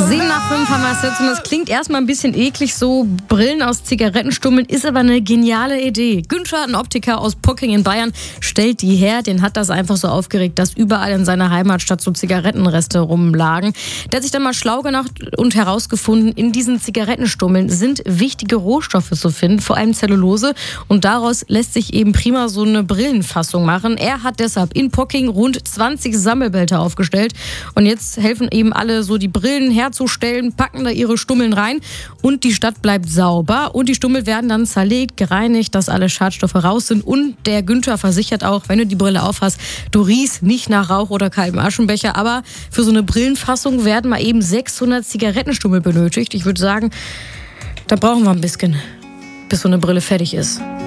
7:05 haben wir es jetzt und das klingt erstmal ein bisschen eklig, so Brillen aus Zigarettenstummeln, ist aber eine geniale Idee. Günther, ein Optiker aus Pocking in Bayern, stellt die her. Den hat das einfach so aufgeregt, dass überall in seiner Heimatstadt so Zigarettenreste rumlagen. Der hat sich dann mal schlau gemacht und herausgefunden, in diesen Zigarettenstummeln sind wichtige Rohstoffe zu finden, vor allem Zellulose. Und daraus lässt sich eben prima so eine Brillenfassung machen. Er hat deshalb in Pocking rund 20 Sammelbehälter aufgestellt. Und jetzt helfen eben alle so die Brillen herzustellen, packen da ihre Stummeln rein und die Stadt bleibt sauber und die Stummel werden dann zerlegt, gereinigt, dass alle Schadstoffe raus sind und der Günther versichert auch, wenn du die Brille aufhast, du riechst nicht nach Rauch oder kaltem Aschenbecher, aber für so eine Brillenfassung werden mal eben 600 Zigarettenstummel benötigt. Ich würde sagen, da brauchen wir ein bisschen, bis so eine Brille fertig ist.